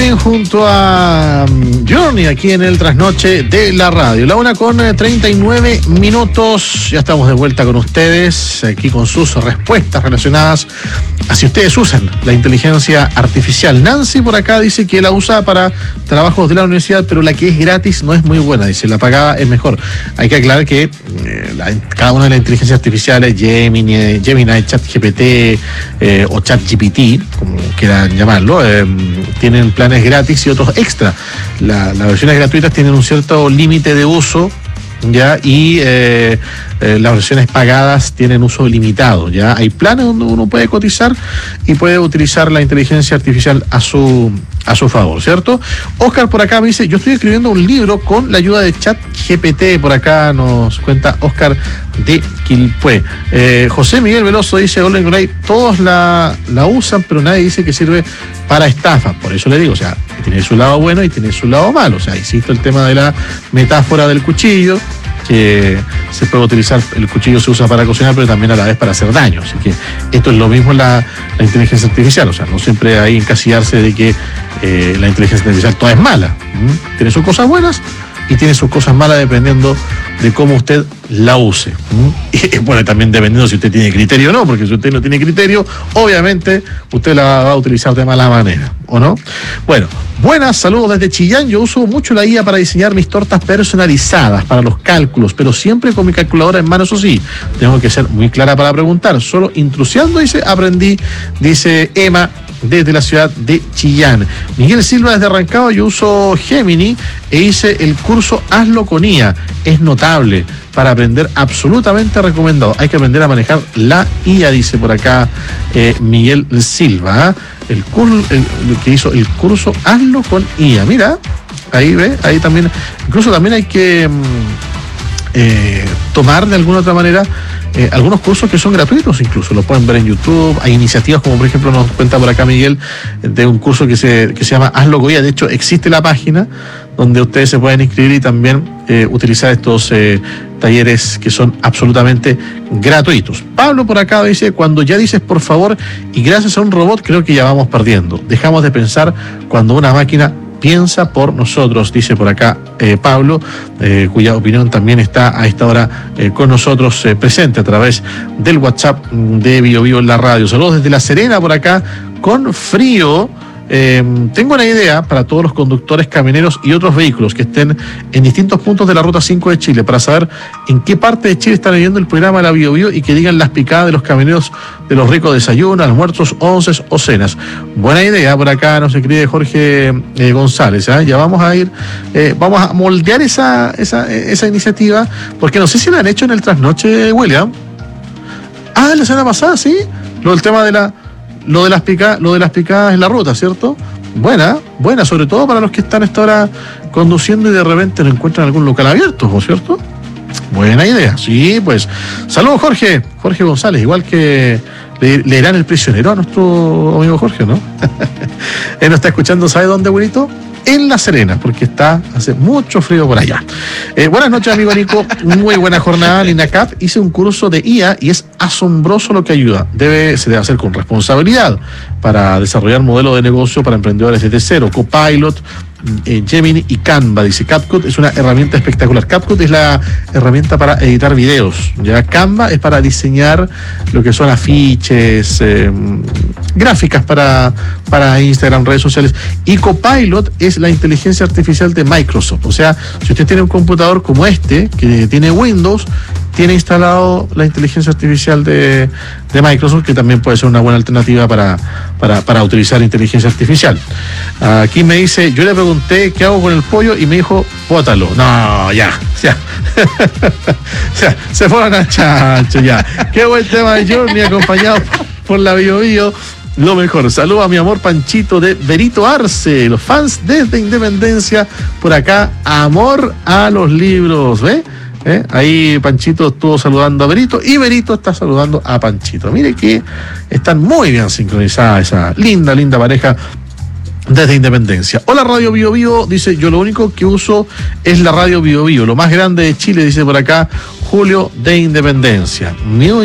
Martin junto a Journey aquí en el Trasnoche de la Radio. La 1:39. Ya estamos de vuelta con ustedes, aquí con sus respuestas relacionadas a si ustedes usan la inteligencia artificial. Nancy por acá dice que la usa para trabajos de la universidad, pero la que es gratis no es muy buena. Dice, la pagada es mejor. Hay que aclarar que cada una de las inteligencias artificiales, Gemini, ChatGPT o ChatGPT, como quieran llamarlo, tienen planes gratis y otros extra. Las versiones gratuitas tienen un cierto límite de uso, ya, y las versiones pagadas tienen uso limitado, ya. Hay planes donde uno puede cotizar y puede utilizar la inteligencia artificial a su favor, ¿cierto? Oscar por acá me dice, yo estoy escribiendo un libro con la ayuda de ChatGPT, por acá nos cuenta Oscar de Quilpué. José Miguel Veloso dice, Golden Gray, todos la usan, pero nadie dice que sirve para estafa. Por eso le digo, o sea, tiene su lado bueno y tiene su lado malo. O sea, insisto, el tema de la metáfora del cuchillo, que se puede utilizar, el cuchillo se usa para cocinar, pero también a la vez para hacer daño. Así que esto es lo mismo en la inteligencia artificial. O sea, no siempre hay que encasillarse de que la inteligencia artificial toda es mala. Tiene sus cosas buenas y tiene sus cosas malas dependiendo de cómo usted la use. Y bueno, también dependiendo si usted tiene criterio o no, porque si usted no tiene criterio, obviamente usted la va a utilizar de mala manera, ¿o no? Bueno, buenas, saludos desde Chillán. Yo uso mucho la IA para diseñar mis tortas personalizadas para los cálculos, pero siempre con mi calculadora en mano, eso sí, tengo que ser muy clara para preguntar. Solo intrusiando, aprendí, dice Emma, desde la ciudad de Chillán. Miguel Silva desde Rancagua, yo uso Gemini e hice el curso Hazlo con IA. Es notable, para aprender, absolutamente recomendado. Hay que aprender a manejar la IA, dice por acá Miguel Silva. El que hizo el curso Hazlo con IA. Mira, ahí ve, ahí también, incluso también hay que tomar de alguna otra manera algunos cursos que son gratuitos, incluso lo pueden ver en YouTube. Hay iniciativas como, por ejemplo, nos cuenta por acá Miguel, de un curso que se llama Hazlo con IA. De hecho, existe la página donde ustedes se pueden inscribir y también utilizar estos talleres que son absolutamente gratuitos. Pablo por acá dice, cuando ya dices por favor y gracias a un robot, creo que ya vamos perdiendo. Dejamos de pensar cuando una máquina piensa por nosotros, dice por acá Pablo, cuya opinión también está a esta hora con nosotros presente a través del WhatsApp de BioBio en la radio. Saludos desde La Serena por acá, con frío. Tengo una idea para todos los conductores, camioneros y otros vehículos que estén en distintos puntos de la Ruta 5 de Chile, para saber en qué parte de Chile están viendo el programa de la BioBio y que digan las picadas de los camioneros de los ricos desayunos, almuerzos, onces o cenas. Buena idea, por acá nos escribe Jorge González. Ya vamos a ir, vamos a moldear esa iniciativa, porque no sé si la han hecho en el Trasnoche, William. La semana pasada, sí, lo de las picadas en la ruta, ¿cierto? Buena, sobre todo para los que están a esta hora conduciendo y de repente no encuentran algún local abierto, ¿no es cierto? Buena idea, sí, pues. Saludos, Jorge González, igual que le dirán el prisionero a nuestro amigo Jorge, ¿no? Él nos está escuchando, ¿sabe dónde, abuelito? En La Serena, porque hace mucho frío por allá. Buenas noches, amigo Nico. Muy buena jornada, Linacap. Hice un curso de IA y es asombroso lo que ayuda. Se debe hacer con responsabilidad para desarrollar modelos de negocio para emprendedores desde cero. Copilot, Gemini y Canva, dice. CapCut es una herramienta espectacular. CapCut es la herramienta para editar videos, ya. Canva es para diseñar lo que son afiches, gráficas para Instagram, redes sociales. Y Copilot es la inteligencia artificial de Microsoft. O sea, si usted tiene un computador como este, que tiene Windows, tiene instalado la inteligencia artificial de Microsoft, que también puede ser una buena alternativa para utilizar inteligencia artificial. Aquí me dice, yo le pregunté qué hago con el pollo y me dijo, bótalo. No, ya. Se fueron al chancho, ya. Qué buen tema de Journey, acompañado por la BioBio. Lo mejor. Saludo a mi amor Panchito de Berito Arce, los fans desde Independencia. Por acá, amor a los libros, ¿ve? Ahí Panchito estuvo saludando a Berito y Berito está saludando a Panchito. Mire que están muy bien sincronizadas, esa linda pareja desde Independencia. Hola, Radio BioBio, dice, yo lo único que uso es la Radio BioBio, lo más grande de Chile, dice por acá Julio de Independencia.